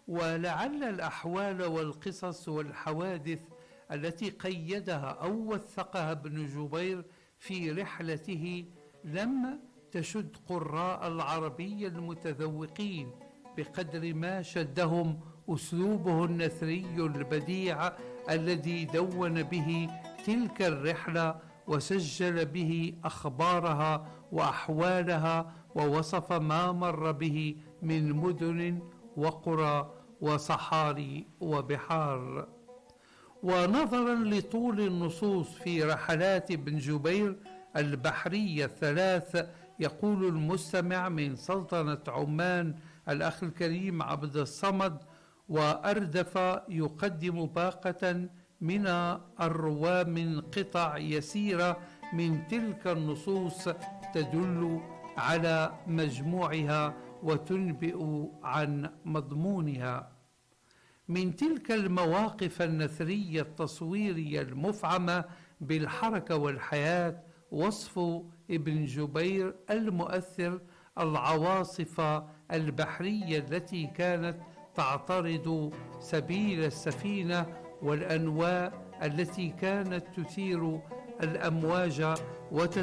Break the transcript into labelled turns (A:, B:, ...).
A: ولعل الأحوال والقصص والحوادث التي قيدها أو وثقها ابن جبير في رحلته لم تشد قراء العربية المتذوقين بقدر ما شدهم أسلوبه النثري البديع الذي دون به تلك الرحلة وسجل به أخبارها وأحوالها، ووصف ما مر به من مدن وقرى وصحاري وبحار. ونظرا لطول النصوص في رحلات ابن جبير البحرية الثلاث، يقول المستمع من سلطنة عمان الأخ الكريم عبد الصمد: وأردف يقدم باقة من الرواة من قطع يسيرة من تلك النصوص تدل على مجموعها وتنبئ عن مضمونها. من تلك المواقف النثرية التصويرية المفعمة بالحركة والحياة وصف ابن جبير المؤثر العواصف البحرية التي كانت تعترض سبيل السفينة، والأنواء التي كانت تثير الأمواج